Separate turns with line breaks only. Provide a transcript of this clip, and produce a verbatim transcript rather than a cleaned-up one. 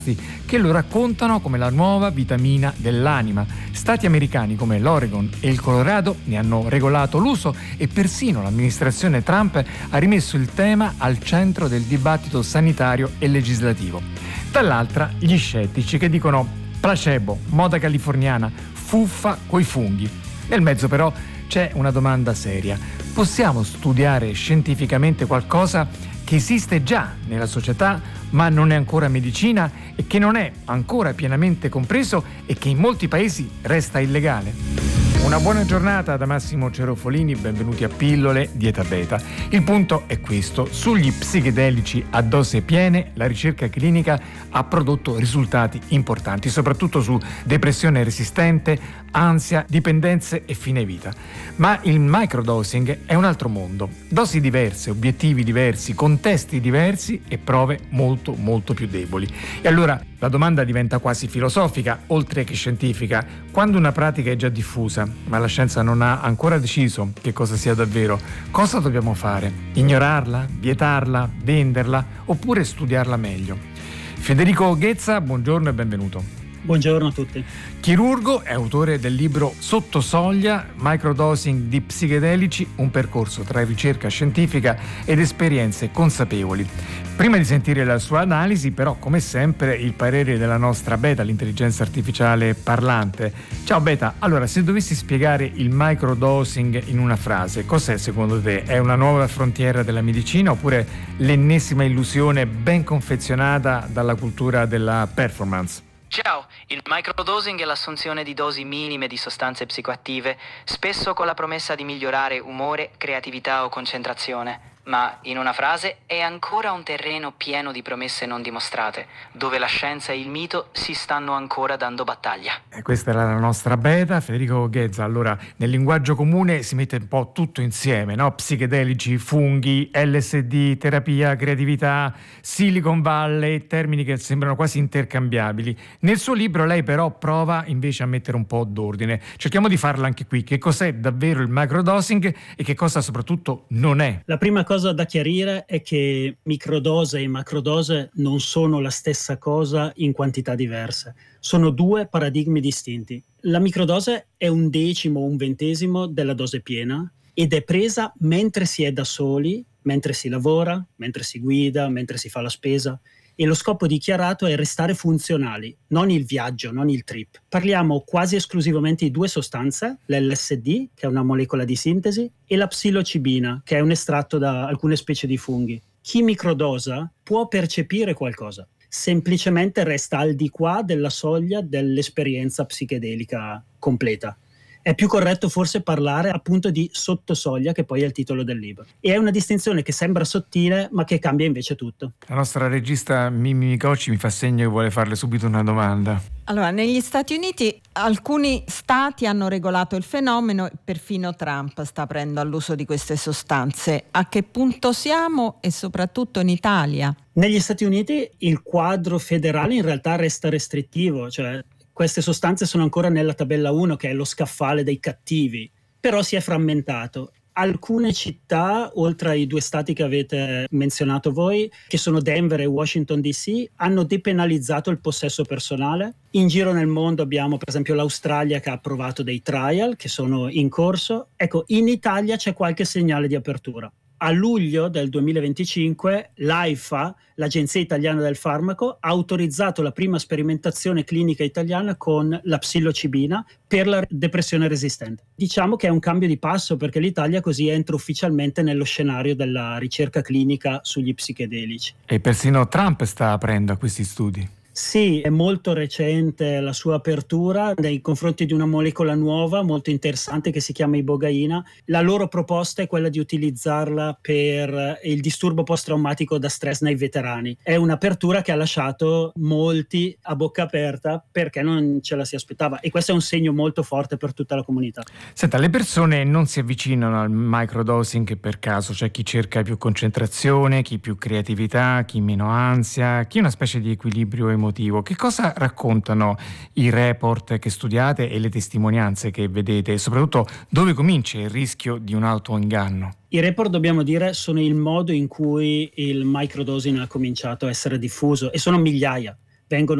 che lo raccontano come la nuova vitamina dell'anima. Stati americani come l'Oregon e il Colorado ne hanno regolato l'uso e persino l'amministrazione Trump ha rimesso il tema al centro del dibattito sanitario e legislativo. Dall'altra, gli scettici che dicono placebo, moda californiana, fuffa coi funghi. Nel mezzo però c'è una domanda seria. Possiamo studiare scientificamente qualcosa che esiste già nella società ma non è ancora medicina e che non è ancora pienamente compreso e che in molti paesi resta illegale? Una buona giornata da Massimo Cerofolini, benvenuti a Pillole Dieta Beta. Il punto è questo: sugli psichedelici a dose piene la ricerca clinica ha prodotto risultati importanti, soprattutto su depressione resistente, ansia, dipendenze e fine vita. Ma il microdosing è un altro mondo. Dosi diverse, obiettivi diversi, contesti diversi e prove molto molto più deboli. E allora la domanda diventa quasi filosofica, oltre che scientifica. Quando una pratica è già diffusa, ma la scienza non ha ancora deciso che cosa sia davvero, cosa dobbiamo fare? Ignorarla? Vietarla? Venderla? Oppure studiarla meglio? Federico Ghezza, buongiorno e benvenuto.
Buongiorno a tutti.
Chirurgo, è autore del libro Sotto soglia, microdosing di psichedelici, un percorso tra ricerca scientifica ed esperienze consapevoli. Prima di sentire la sua analisi, però, come sempre, il parere della nostra Beta, l'intelligenza artificiale parlante. Ciao Beta, allora, se dovessi spiegare il microdosing in una frase, cos'è secondo te? È una nuova frontiera della medicina oppure l'ennesima illusione ben confezionata dalla cultura della performance?
Ciao, il microdosing è l'assunzione di dosi minime di sostanze psicoattive, spesso con la promessa di migliorare umore, creatività o concentrazione. Ma, in una frase, è ancora un terreno pieno di promesse non dimostrate, dove la scienza e il mito si stanno ancora dando battaglia.
E questa era la nostra Beta, Federico Ghezza. Allora, nel linguaggio comune si mette un po' tutto insieme, no? Psichedelici, funghi, L S D, terapia, creatività, Silicon Valley, termini che sembrano quasi intercambiabili. Nel suo libro lei però prova invece a mettere un po' d'ordine. Cerchiamo di farla anche qui. Che cos'è davvero il microdosing e che cosa soprattutto non è?
La prima cosa da chiarire è che microdose e macrodose non sono la stessa cosa in quantità diverse. Sono due paradigmi distinti. La microdose è un decimo o un ventesimo della dose piena ed è presa mentre si è da soli, mentre si lavora, mentre si guida, mentre si fa la spesa. E lo scopo dichiarato è restare funzionali, non il viaggio, non il trip. Parliamo quasi esclusivamente di due sostanze, l'L S D, che è una molecola di sintesi, e la psilocibina, che è un estratto da alcune specie di funghi. Chi microdosa può percepire qualcosa, semplicemente resta al di qua della soglia dell'esperienza psichedelica completa. È più corretto forse parlare appunto di sottosoglia, che poi è il titolo del libro. E è una distinzione che sembra sottile, ma che cambia invece tutto.
La nostra regista Mimmi Micocci mi fa segno che vuole farle subito una domanda.
Allora, negli Stati Uniti alcuni stati hanno regolato il fenomeno, perfino Trump sta aprendo all'uso di queste sostanze. A che punto siamo e soprattutto in Italia?
Negli Stati Uniti il quadro federale in realtà resta restrittivo, cioè queste sostanze sono ancora nella tabella uno, che è lo scaffale dei cattivi, però si è frammentato. Alcune città, oltre ai due stati che avete menzionato voi, che sono Denver e Washington D C, hanno depenalizzato il possesso personale. In giro nel mondo abbiamo per esempio l'Australia che ha approvato dei trial che sono in corso. Ecco, in Italia c'è qualche segnale di apertura. A luglio del duemilaventicinque l'AIFA, l'Agenzia Italiana del Farmaco, ha autorizzato la prima sperimentazione clinica italiana con la psilocibina per la depressione resistente. Diciamo che è un cambio di passo perché l'Italia così entra ufficialmente nello scenario della ricerca clinica sugli psichedelici.
E persino Trump sta aprendo a questi studi.
Sì, è molto recente la sua apertura nei confronti di una molecola nuova molto interessante che si chiama ibogaina. La loro proposta è quella di utilizzarla per il disturbo post-traumatico da stress nei veterani. È un'apertura che ha lasciato molti a bocca aperta perché non ce la si aspettava, e questo è un segno molto forte per tutta la comunità.
Senta, le persone non si avvicinano al microdosing per caso, c'è chi cerca più concentrazione, chi più creatività, chi meno ansia, chi una specie di equilibrio emotivo. Che cosa raccontano i report che studiate e le testimonianze che vedete, e soprattutto dove comincia il rischio di un autoinganno?
I report, dobbiamo dire, sono il modo in cui il microdosing ha cominciato a essere diffuso, e sono migliaia vengono